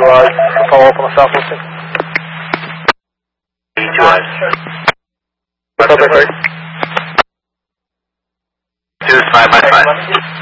follow up on the south listing. Two is 5 by 5.